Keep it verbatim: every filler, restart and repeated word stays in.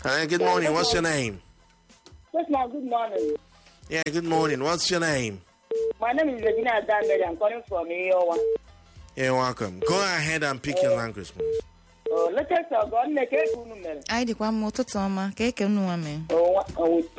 Uh, good morning. What's your name? Yes, ma'am. Good morning. Yeah, good morning. What's your name? My name is Regina Danberry. I'm calling from Iowa. You're welcome. Go ahead and pick your language, please. Oh, let's talk about the cake. Ai dịkwa mma ụtụtụ ọma ka eke unu nwa mee. Oh,